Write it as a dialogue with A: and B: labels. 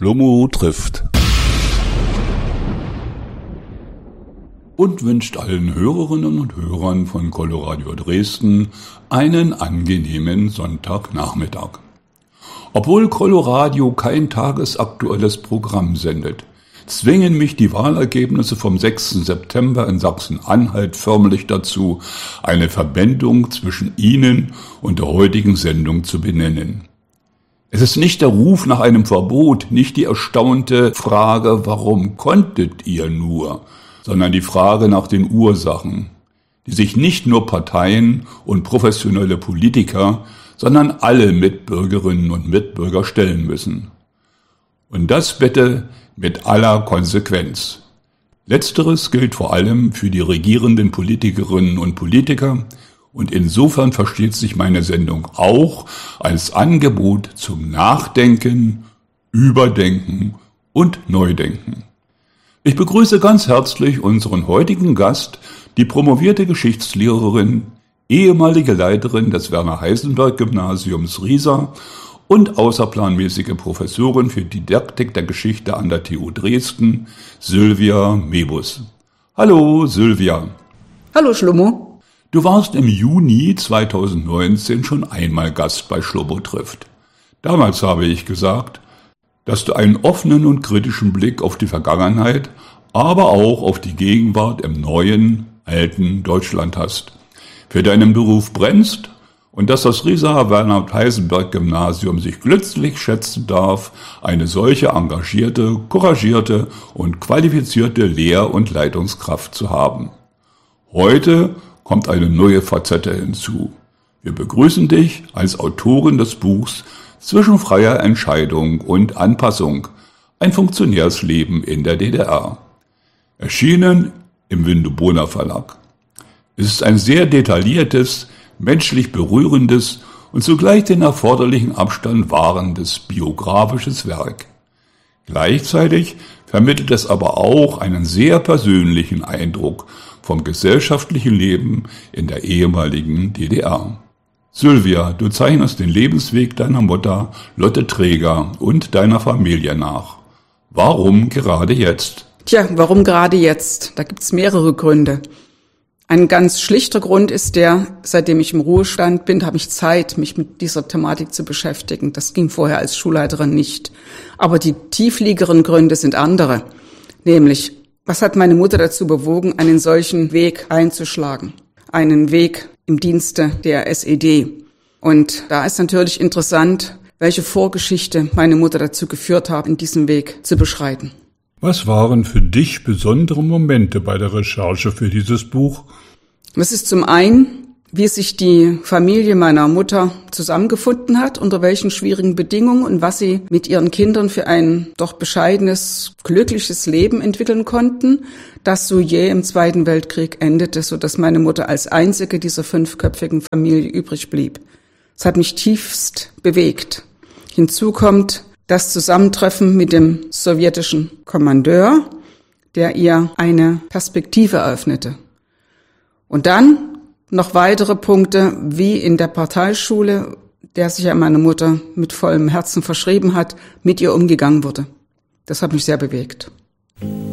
A: Schlummo trifft. Und wünscht allen Hörerinnen und Hörern von Coloradio Dresden einen angenehmen Sonntagnachmittag. Obwohl Coloradio kein tagesaktuelles Programm sendet, zwingen mich die Wahlergebnisse vom 6. September in Sachsen-Anhalt förmlich dazu, eine Verbindung zwischen Ihnen und der heutigen Sendung zu benennen. Es ist nicht der Ruf nach einem Verbot, nicht die erstaunte Frage, warum konntet ihr nur, sondern die Frage nach den Ursachen, die sich nicht nur Parteien und professionelle Politiker, sondern alle Mitbürgerinnen und Mitbürger stellen müssen. Und das bitte mit aller Konsequenz. Letzteres gilt vor allem für die regierenden Politikerinnen und Politiker, und insofern versteht sich meine Sendung auch als Angebot zum Nachdenken, Überdenken und Neudenken. Ich begrüße ganz herzlich unseren heutigen Gast, die promovierte Geschichtslehrerin, ehemalige Leiterin des Werner-Heisenberg-Gymnasiums Riesa und außerplanmäßige Professorin für Didaktik der Geschichte an der TU Dresden, Sylvia Mebus. Hallo Sylvia.
B: Hallo Schlummo.
A: Du warst im Juni 2019 schon einmal Gast bei Schlummo trifft. Damals habe ich gesagt, dass du einen offenen und kritischen Blick auf die Vergangenheit, aber auch auf die Gegenwart im neuen, alten Deutschland hast, für deinen Beruf brennst und dass das Rieser Werner-Heisenberg-Gymnasium sich glücklich schätzen darf, eine solche engagierte, couragierte und qualifizierte Lehr- und Leitungskraft zu haben. Heute kommt eine neue Facette hinzu. Wir begrüßen dich als Autorin des Buchs Zwischen freier Entscheidung und Anpassung, ein Funktionärsleben in der DDR. Erschienen im Windeboner Verlag. Es ist ein sehr detailliertes, menschlich berührendes und zugleich den erforderlichen Abstand wahrendes biografisches Werk. Gleichzeitig vermittelt es aber auch einen sehr persönlichen Eindruck vom gesellschaftlichen Leben in der ehemaligen DDR. Sylvia, du zeichnest den Lebensweg deiner Mutter Lotte Träger und deiner Familie nach. Warum gerade jetzt?
B: Tja, warum gerade jetzt? Da gibt's mehrere Gründe. Ein ganz schlichter Grund ist der, seitdem ich im Ruhestand bin, habe ich Zeit, mich mit dieser Thematik zu beschäftigen. Das ging vorher als Schulleiterin nicht. Aber die tiefliegeren Gründe sind andere. Nämlich, was hat meine Mutter dazu bewogen, einen solchen Weg einzuschlagen? Einen Weg im Dienste der SED. Und da ist natürlich interessant, welche Vorgeschichte meine Mutter dazu geführt hat, in diesem Weg zu beschreiten.
A: Was waren für dich besondere Momente bei der Recherche für dieses Buch?
B: Das ist zum einen, wie sich die Familie meiner Mutter zusammengefunden hat, unter welchen schwierigen Bedingungen und was sie mit ihren Kindern für ein doch bescheidenes, glückliches Leben entwickeln konnten, das so jäh im Zweiten Weltkrieg endete, sodass meine Mutter als einzige dieser 5-köpfigen Familie übrig blieb. Es hat mich tiefst bewegt. Hinzu kommt das Zusammentreffen mit dem sowjetischen Kommandeur, der ihr eine Perspektive eröffnete. Und dann noch weitere Punkte, wie in der Parteischule, der sich ja meine Mutter mit vollem Herzen verschrieben hat, mit ihr umgegangen wurde. Das hat mich sehr bewegt.